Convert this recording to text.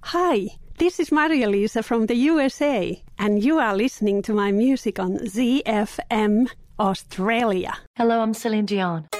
Hi, this is Maria-Lisa from the USA, and you are listening to my music on ZFM Australia. Hello, I'm Celine Dion.